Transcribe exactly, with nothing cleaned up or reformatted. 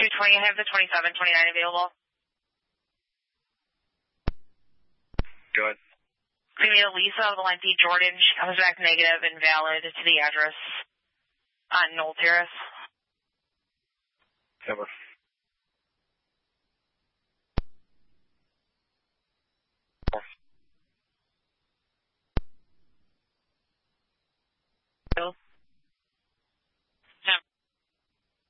two twenty, I have the twenty-seven twenty-nine available. Go ahead. Female Lisa Valenti Jordan, she comes back negative and valid to the address on Knoll Terrace. Over.